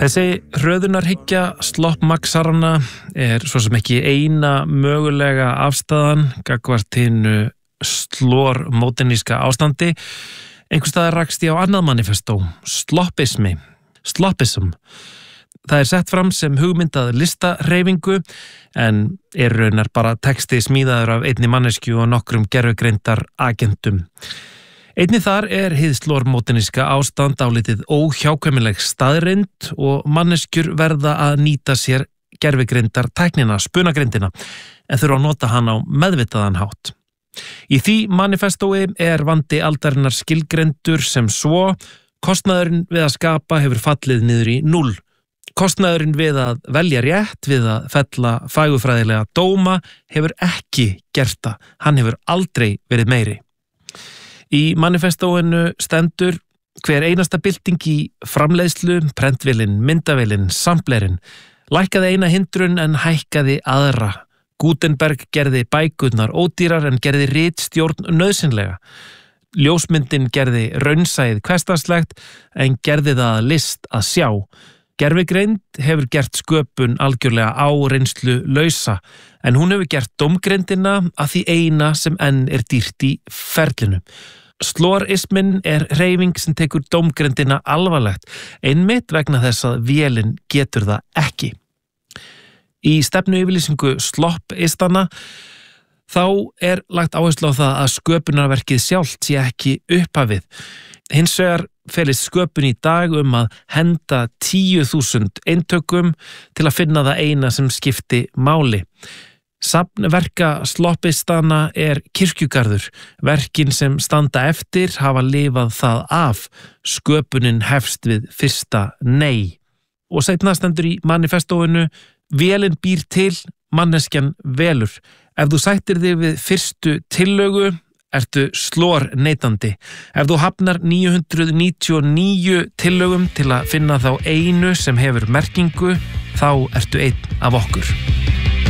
Þessi hröðunarhyggja sloppmaxarana svo sem ekki eina mögulega afstæðan gagnvart hinu slormóderníska ástandi. Einhvers staðar rakst ég á annað manifestó, sloppism. Það sett fram sem hugmyndað listahreyfingu en raunar bara texti smíðaður af einni manneskju og nokkrum gervigreindar agentum. Einnig þar hið slormóderníska ástand álitið óhjákvæmileg staðreynd og manneskjur verða að nýta sér gervigreindar tæknina, spunagreindina, en þurfa að nota hann á meðvitaðan hátt. Í því manifestói vandi aldarinnar skilgreindur sem svo, kostnaðurinn við að skapa hefur fallið niður í 0. Kostnaðurinn við að velja rétt, við að fella fagurfræðilega dóma hefur ekki gert það, hann hefur aldrei verið meiri. Í manifestóinu stendur hver einasta bylting í framleiðslu, prentvélin, myndavélin, samplerinn, lækkaði eina hindrun en hækkaði aðra. Gutenberg gerði bækurnar ódýrar en gerði ritstjórn nauðsynlega. Ljósmyndin gerði raunsæið hversdagslegt en gerði það list að sjá. Gervigreind hefur gert sköpun algjörlega áreynslu lausa en hún hefur gert dómgreindina að því eina sem enn dýrt í ferlinu. Slorismin hreyfing sem tekur dómgreindina alvarlegt, einmitt vegna þess að vélin getur það ekki. Í stefnuyfirlýsingu sloppistana þá lagt áherslu á það að sköpunarverkið sjálft sé ekki upphafið. Hins vegar felist sköpun í dag að henda 10.000 eintökum til að finna það eina sem skipti máli. Safnverka sloppistana kirkjugarður. Verkin sem standa eftir hafa lifað það af. Sköpunin hefst við fyrsta nei. Og seinna stendur í manifestóinu: vélin býr til, manneskjan velur. Ef þú sættir þig við fyrstu tillögu, ertu slorneytandi. Ef þú hafnar 999 tillögum til að finna þá einu sem hefur merkingu, þá ertu einn af okkur.